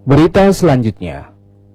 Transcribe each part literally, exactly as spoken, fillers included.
Berita selanjutnya.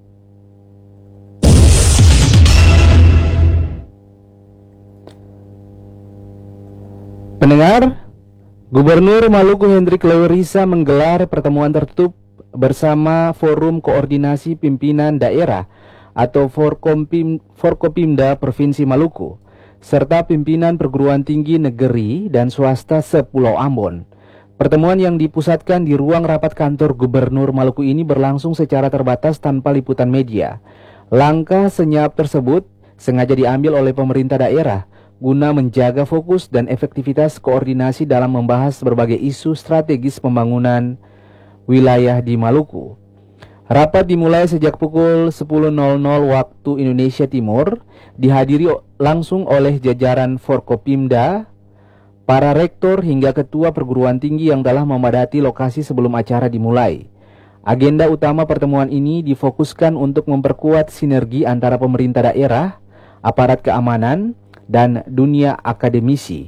Pendengar, Gubernur Maluku Hendrik Lewerisa menggelar pertemuan tertutup bersama Forum Koordinasi Pimpinan Daerah atau Forkompim, Forkopimda Provinsi Maluku serta pimpinan perguruan tinggi negeri dan swasta se-Pulau Ambon. Pertemuan yang dipusatkan di ruang rapat kantor Gubernur Maluku ini berlangsung secara terbatas tanpa liputan media. Langkah senyap tersebut sengaja diambil oleh pemerintah daerah guna menjaga fokus dan efektivitas koordinasi dalam membahas berbagai isu strategis pembangunan wilayah di Maluku. Rapat dimulai sejak pukul sepuluh waktu Indonesia Timur, dihadiri langsung oleh jajaran Forkopimda, para rektor hingga ketua perguruan tinggi yang telah memadati lokasi sebelum acara dimulai. Agenda utama pertemuan ini difokuskan untuk memperkuat sinergi antara pemerintah daerah, aparat keamanan, dan dunia akademisi.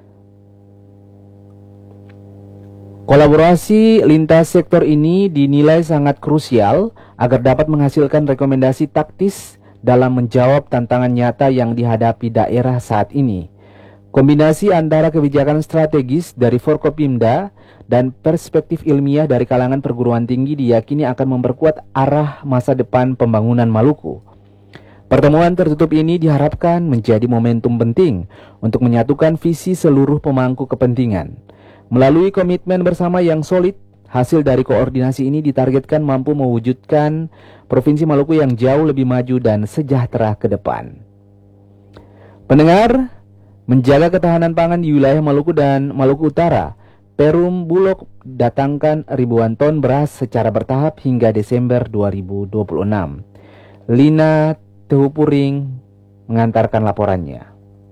Kolaborasi lintas sektor ini dinilai sangat krusial agar dapat menghasilkan rekomendasi taktis dalam menjawab tantangan nyata yang dihadapi daerah saat ini. Kombinasi antara kebijakan strategis dari Forkopimda dan perspektif ilmiah dari kalangan perguruan tinggi diyakini akan memperkuat arah masa depan pembangunan Maluku. Pertemuan tertutup ini diharapkan menjadi momentum penting untuk menyatukan visi seluruh pemangku kepentingan. Melalui komitmen bersama yang solid, hasil dari koordinasi ini ditargetkan mampu mewujudkan Provinsi Maluku yang jauh lebih maju dan sejahtera ke depan. Pendengar, menjaga ketahanan pangan di wilayah Maluku dan Maluku Utara, Perum Bulog datangkan ribuan ton beras secara bertahap hingga Desember dua ribu dua puluh enam. Lina Tehu Puring mengantarkan laporannya.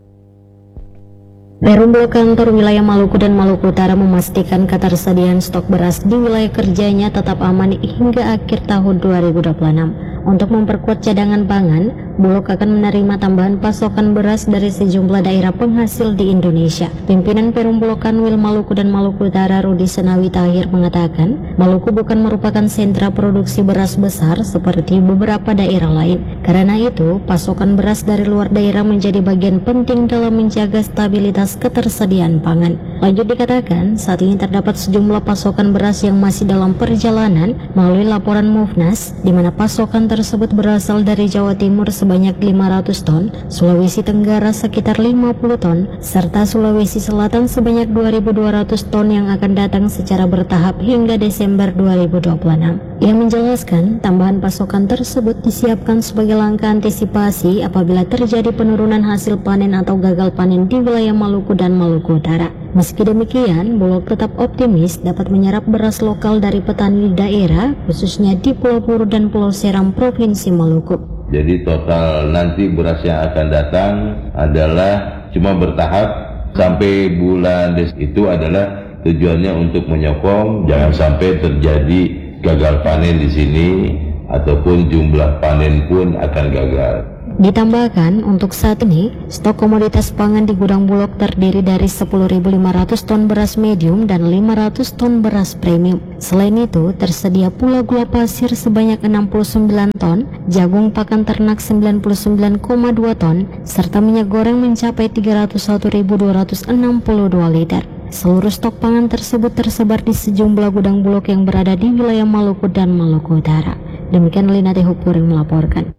Perum Bulog Kantor Wilayah Maluku dan Maluku Utara memastikan ketersediaan stok beras di wilayah kerjanya tetap aman hingga akhir tahun dua ribu dua puluh enam. Untuk memperkuat cadangan pangan, Bulog akan menerima tambahan pasokan beras dari sejumlah daerah penghasil di Indonesia. Pimpinan Perum Bulog Kanwil Maluku dan Maluku Utara Rudi Senawi Tahir mengatakan, Maluku bukan merupakan sentra produksi beras besar seperti beberapa daerah lain. Karena itu, pasokan beras dari luar daerah menjadi bagian penting dalam menjaga stabilitas ketersediaan pangan. Lanjut dikatakan, saat ini terdapat sejumlah pasokan beras yang masih dalam perjalanan melalui laporan Mufnas, di mana pasokan tersebut berasal dari Jawa Timur sebanyak lima ratus ton, Sulawesi Tenggara sekitar lima puluh ton, serta Sulawesi Selatan sebanyak dua ribu dua ratus ton yang akan datang secara bertahap hingga Desember dua ribu dua puluh enam. Ia menjelaskan, tambahan pasokan tersebut disiapkan sebagai langkah antisipasi apabila terjadi penurunan hasil panen atau gagal panen di wilayah Maluku dan Maluku Utara. Meski demikian, Bulog tetap optimis dapat menyerap beras lokal dari petani di daerah, khususnya di Pulau Puru dan Pulau Seram, Provinsi Maluku. Jadi total nanti beras yang akan datang adalah cuma bertahap sampai bulan Desember. Itu adalah tujuannya untuk menyokong jangan sampai terjadi gagal panen di sini ataupun jumlah panen pun akan gagal. Ditambahkan, untuk saat ini, stok komoditas pangan di gudang Bulog terdiri dari sepuluh ribu lima ratus ton beras medium dan lima ratus ton beras premium. Selain itu, tersedia pula gula pasir sebanyak enam puluh sembilan ton, jagung pakan ternak sembilan puluh sembilan koma dua ton, serta minyak goreng mencapai tiga ratus satu ribu dua ratus enam puluh dua liter. Seluruh stok pangan tersebut tersebar di sejumlah gudang Bulog yang berada di wilayah Maluku dan Maluku Utara. Demikian Lina Tehu Puring melaporkan.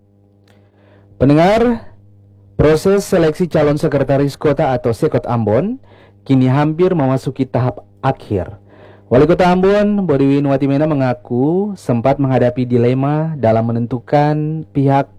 Pendengar, proses seleksi calon sekretaris kota atau Sekot Ambon kini hampir memasuki tahap akhir. Wali Kota Ambon, Bodiwin Watimena mengaku sempat menghadapi dilema dalam menentukan pihak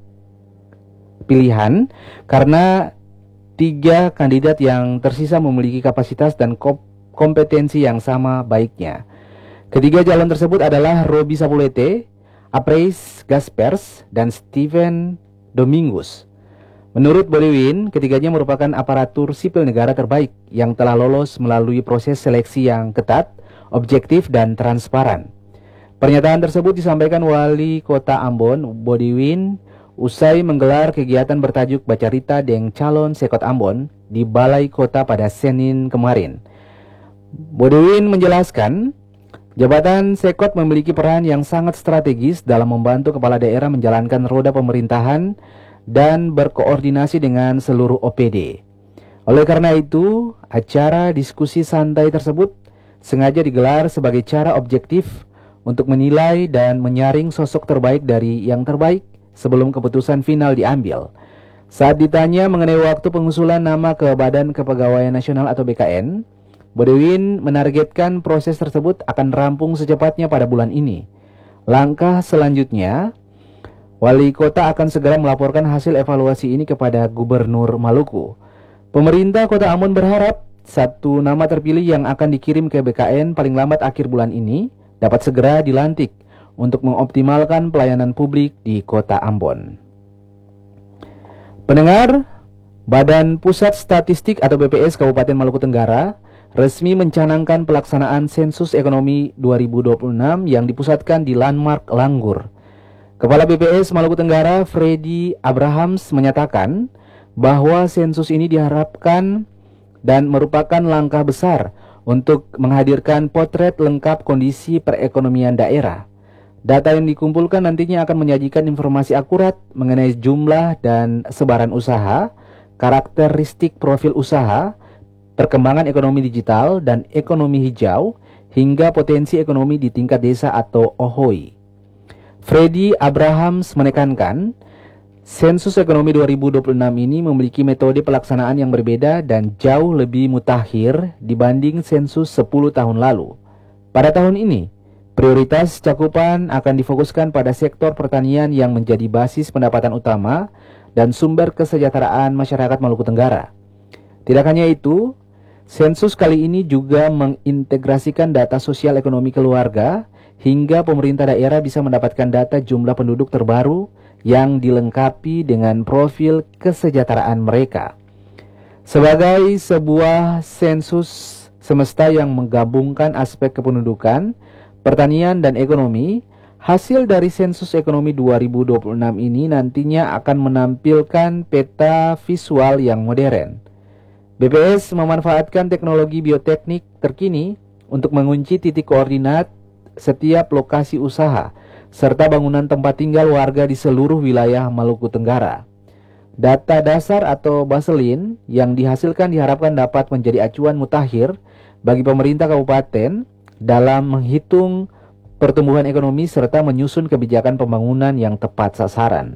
pilihan karena tiga kandidat yang tersisa memiliki kapasitas dan kompetensi yang sama baiknya. Ketiga calon tersebut adalah Robi Sapulete, Apres Gaspers, dan Steven Domingus. Menurut Bodiwin, ketiganya merupakan aparatur sipil negara terbaik yang telah lolos melalui proses seleksi yang ketat, objektif, dan transparan. Pernyataan tersebut disampaikan Wali Kota Ambon, Bodiwin, usai menggelar kegiatan bertajuk Bacarita Deng Calon Sekot Ambon di Balai Kota pada Senin kemarin. Bodiwin menjelaskan, Jabatan Sekot memiliki peran yang sangat strategis dalam membantu kepala daerah menjalankan roda pemerintahan dan berkoordinasi dengan seluruh O P D. Oleh karena itu, acara diskusi santai tersebut sengaja digelar sebagai cara objektif untuk menilai dan menyaring sosok terbaik dari yang terbaik sebelum keputusan final diambil. Saat ditanya mengenai waktu pengusulan nama ke Badan Kepegawaian Nasional atau B K N, Bodewin menargetkan proses tersebut akan rampung secepatnya pada bulan ini. Langkah selanjutnya, Wali Kota akan segera melaporkan hasil evaluasi ini kepada Gubernur Maluku. Pemerintah Kota Ambon berharap satu nama terpilih yang akan dikirim ke B K N paling lambat akhir bulan ini dapat segera dilantik untuk mengoptimalkan pelayanan publik di Kota Ambon. Pendengar, Badan Pusat Statistik atau B P S Kabupaten Maluku Tenggara resmi mencanangkan pelaksanaan sensus ekonomi dua ribu dua puluh enam yang dipusatkan di Landmark Langgur. Kepala B P S Maluku Tenggara, Freddy Abrahams, menyatakan bahwa sensus ini diharapkan dan merupakan langkah besar untuk menghadirkan potret lengkap kondisi perekonomian daerah. Data yang dikumpulkan nantinya akan menyajikan informasi akurat mengenai jumlah dan sebaran usaha, karakteristik profil usaha, perkembangan ekonomi digital dan ekonomi hijau, hingga potensi ekonomi di tingkat desa atau O H O I. Freddy Abrahams menekankan, sensus ekonomi dua ribu dua puluh enam ini memiliki metode pelaksanaan yang berbeda dan jauh lebih mutakhir dibanding sensus sepuluh tahun lalu. Pada tahun ini, prioritas cakupan akan difokuskan pada sektor pertanian yang menjadi basis pendapatan utama dan sumber kesejahteraan masyarakat Maluku Tenggara. Tidak hanya itu, sensus kali ini juga mengintegrasikan data sosial ekonomi keluarga hingga pemerintah daerah bisa mendapatkan data jumlah penduduk terbaru yang dilengkapi dengan profil kesejahteraan mereka. Sebagai sebuah sensus semesta yang menggabungkan aspek kependudukan, pertanian dan ekonomi, hasil dari sensus ekonomi dua ribu dua puluh enam ini nantinya akan menampilkan peta visual yang modern. B P S memanfaatkan teknologi bioteknik terkini untuk mengunci titik koordinat setiap lokasi usaha serta bangunan tempat tinggal warga di seluruh wilayah Maluku Tenggara. Data dasar atau baseline yang dihasilkan diharapkan dapat menjadi acuan mutakhir bagi pemerintah kabupaten dalam menghitung pertumbuhan ekonomi serta menyusun kebijakan pembangunan yang tepat sasaran.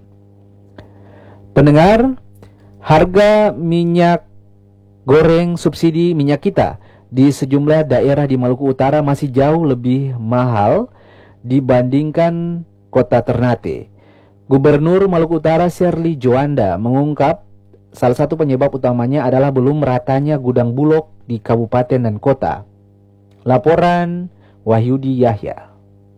Pendengar, harga minyak goreng subsidi minyak kita di sejumlah daerah di Maluku Utara masih jauh lebih mahal dibandingkan kota Ternate. Gubernur Maluku Utara Sherly Joanda mengungkap salah satu penyebab utamanya adalah belum meratanya gudang bulog di kabupaten dan kota. Laporan Wahyudi Yahya.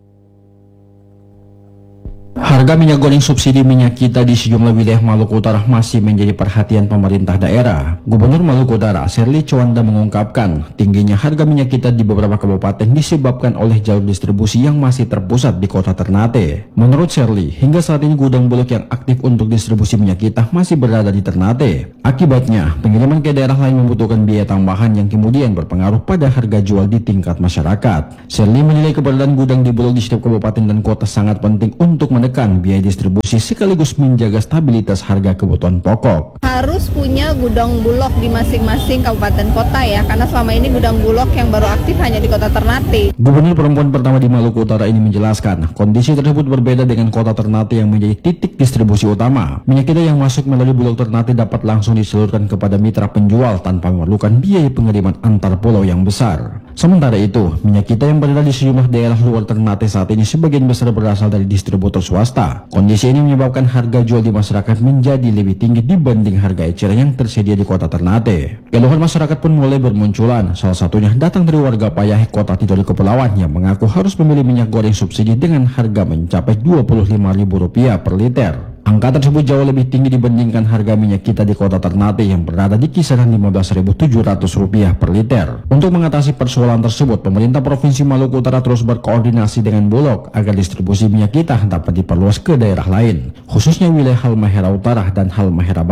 Harga minyak goreng subsidi minyak kita di sejumlah wilayah Maluku Utara masih menjadi perhatian pemerintah daerah. Gubernur Maluku Utara Sherly Joanda mengungkapkan tingginya harga minyak kita di beberapa kabupaten disebabkan oleh jalur distribusi yang masih terpusat di kota Ternate. Menurut Sherly, hingga saat ini gudang bulog yang aktif untuk distribusi minyak kita masih berada di Ternate. Akibatnya, pengiriman ke daerah lain membutuhkan biaya tambahan yang kemudian berpengaruh pada harga jual di tingkat masyarakat. Sherly menilai keberadaan gudang di bulog di setiap kabupaten dan kota sangat penting untuk menekan biaya distribusi sekaligus menjaga stabilitas harga kebutuhan pokok. Harus punya gudang bulog di masing-masing kabupaten kota ya, karena selama ini gudang bulog yang baru aktif hanya di kota Ternate. Gubernur perempuan pertama di Maluku Utara ini menjelaskan, kondisi tersebut berbeda dengan kota Ternate yang menjadi titik distribusi utama. Minyak kita yang masuk melalui bulog Ternate dapat langsung diseluruhkan kepada mitra penjual tanpa memerlukan biaya pengiriman antar pulau yang besar. Sementara itu, minyak kita yang berada di sejumlah daerah luar Ternate saat ini sebagian besar berasal dari distributor swasta. Kondisi ini menyebabkan harga jual di masyarakat menjadi lebih tinggi dibanding harga eceran yang tersedia di kota Ternate. Keluhan masyarakat pun mulai bermunculan, salah satunya datang dari warga Payahe, kota Tidore Kepulauan yang mengaku harus memilih minyak goreng subsidi dengan harga mencapai dua puluh lima ribu rupiah per liter. Angka tersebut jauh lebih tinggi dibandingkan harga minyak kita di kota Ternate yang berada di kisaran lima belas ribu tujuh ratus rupiah per liter. Untuk mengatasi persoalan tersebut, pemerintah Provinsi Maluku Utara terus berkoordinasi dengan Bulog agar distribusi minyak kita dapat diperluas ke daerah lain, khususnya wilayah Halmahera Utara dan Halmahera Barat.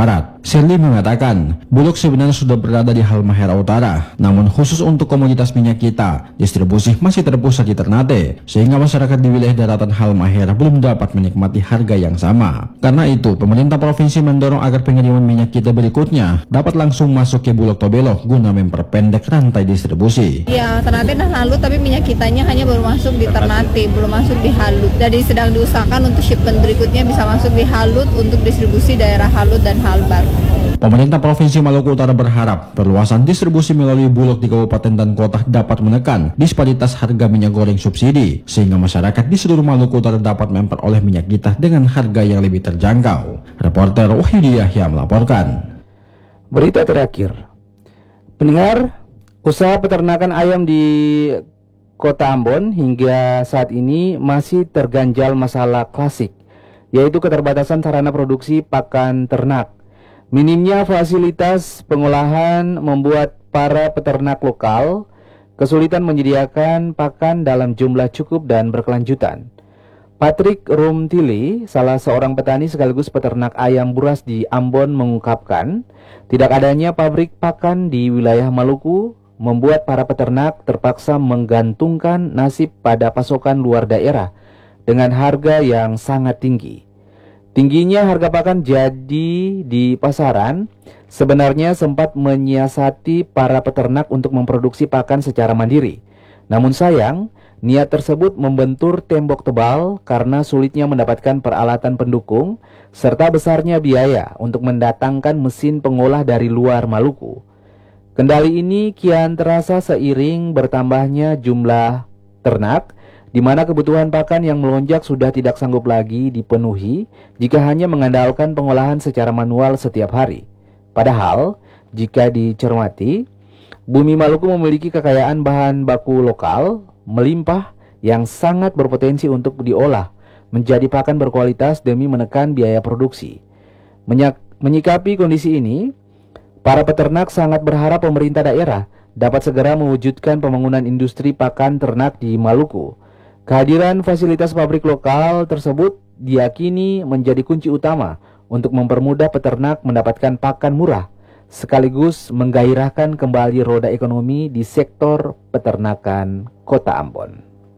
Shirley mengatakan, Bulog sebenarnya sudah berada di Halmahera Utara, namun khusus untuk komoditas minyak kita, distribusi masih terpusat di Ternate, sehingga masyarakat di wilayah daratan Halmahera belum dapat menikmati harga yang sama. Karena itu, pemerintah provinsi mendorong agar pengiriman minyak kita berikutnya dapat langsung masuk ke Bulog Tobelo guna memperpendek rantai distribusi. Ya, Ternate dah lalu tapi minyak kitanya hanya baru masuk di Ternate, belum masuk di Halut. Jadi sedang diusahakan untuk shipment berikutnya bisa masuk di Halut untuk distribusi daerah Halut dan Halbar. Pemerintah Provinsi Maluku Utara berharap perluasan distribusi melalui Bulog di kabupaten dan kota dapat menekan disparitas harga minyak goreng subsidi, sehingga masyarakat di seluruh Maluku Utara dapat memperoleh minyak kita dengan harga yang lebih terjangkau. Reporter Wahyudi Yahya melaporkan. Berita terakhir, pendengar, usaha peternakan ayam di Kota Ambon hingga saat ini masih terganjal masalah klasik, yaitu keterbatasan sarana produksi pakan ternak. Minimnya fasilitas pengolahan membuat para peternak lokal kesulitan menyediakan pakan dalam jumlah cukup dan berkelanjutan. Patrick Rumtili, salah seorang petani sekaligus peternak ayam buras di Ambon, mengungkapkan tidak adanya pabrik pakan di wilayah Maluku membuat para peternak terpaksa menggantungkan nasib pada pasokan luar daerah dengan harga yang sangat tinggi. Tingginya harga pakan jadi di pasaran sebenarnya sempat menyiasati para peternak untuk memproduksi pakan secara mandiri. Namun sayang, niat tersebut membentur tembok tebal karena sulitnya mendapatkan peralatan pendukung serta besarnya biaya untuk mendatangkan mesin pengolah dari luar Maluku. Kendali ini kian terasa seiring bertambahnya jumlah ternak, di mana kebutuhan pakan yang melonjak sudah tidak sanggup lagi dipenuhi jika hanya mengandalkan pengolahan secara manual setiap hari. Padahal, jika dicermati, bumi Maluku memiliki kekayaan bahan baku lokal melimpah yang sangat berpotensi untuk diolah menjadi pakan berkualitas demi menekan biaya produksi. Menyak- menyikapi kondisi ini, para peternak sangat berharap pemerintah daerah dapat segera mewujudkan pembangunan industri pakan ternak di Maluku. Kehadiran fasilitas pabrik lokal tersebut diyakini menjadi kunci utama untuk mempermudah peternak mendapatkan pakan murah, sekaligus menggairahkan kembali roda ekonomi di sektor peternakan Kota Ambon.